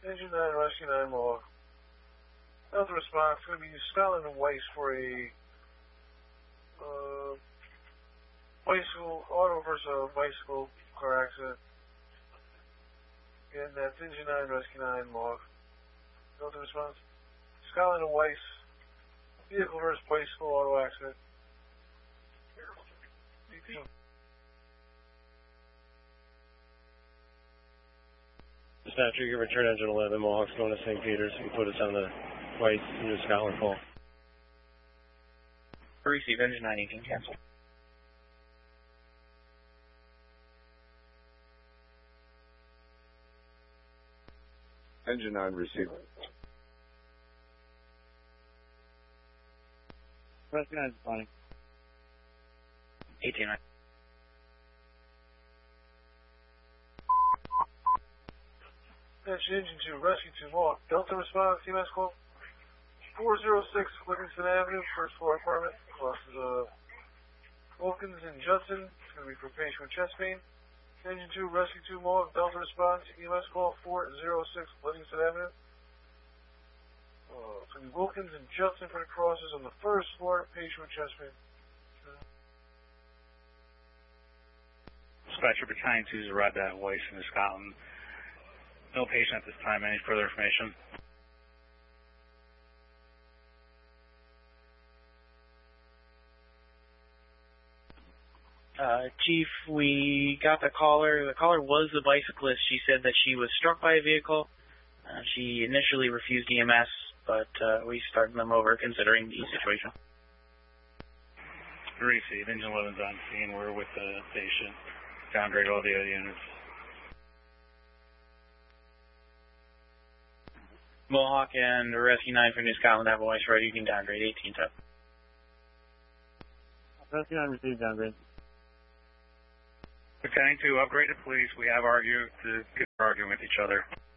Engine 9, Rescue 9 Mohawk. Delta response going to be Scotland and Weiss for a bicycle, auto versus bicycle car accident. Again, that's Engine 9, Rescue 9 Mohawk. Delta response. Scotland and Weiss. Vehicle versus bicycle auto accident. Dispatcher, you return engine 11, Mohawk's going to St. Peter's. You put us on the Weiss New Scotland call. Receive engine 9, you can cancel. Engine 9 received. Rescue 9 is responding. 18 9. Engine 2, Rescue 2 Mohawk. Delta response, CMS call. 406 Livingston Avenue, first floor apartment. Crosses Wilkins and Judson. It's going to be for patient with chest pain. Engine 2, Rescue 2 Mohawk. Delta response, EMS call 406 Livingston Avenue. It's going to be Wilkins and Judson for the crosses on the first floor, patient with chest pain. Dispatcher Battalion 2's arrived at Weiss in Scotland. No patient at this time. Any further information? Chief, we got the caller. The caller was a bicyclist. She said that she was struck by a vehicle. She initially refused EMS, but we started them over considering the situation. Receive. Engine 11's on scene. We're with the patient. Downgrade all the other units. Mohawk and Rescue 9 for New Scotland have a Weiss ready. You can downgrade 18 to. Rescue 9 received downgrade. Battalion 2, upgrade to police. We have argued with each other.